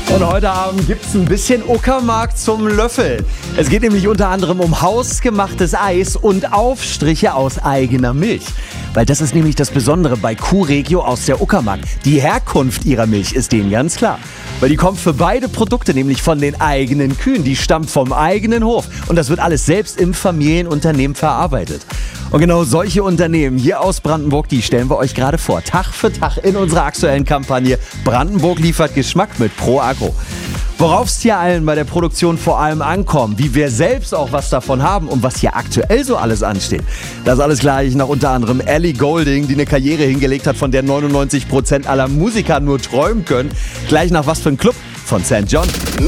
Und heute Abend gibt es ein bisschen Uckermark zum Löffeln. Es geht nämlich unter anderem um hausgemachtes Eis und Aufstriche aus eigener Milch. Weil das ist nämlich das Besondere bei Q-Regio aus der Uckermark. Die Herkunft ihrer Milch ist denen ganz klar. Weil die kommt für beide Produkte nämlich von den eigenen Kühen. Die stammt vom eigenen Hof. Und das wird alles selbst im Familienunternehmen verarbeitet. Und genau solche Unternehmen hier aus Brandenburg, die stellen wir euch gerade vor. Tag für Tag in unserer aktuellen Kampagne Brandenburg liefert Geschmack mit Pro Agro. Worauf es hier allen bei der Produktion vor allem ankommt, wie wir selbst auch was davon haben und was hier aktuell so alles ansteht. Das alles gleich nach unter anderem Ellie Goulding, die eine Karriere hingelegt hat, von der 99% aller Musiker nur träumen können. Gleich nach Was für ein Club von St. John.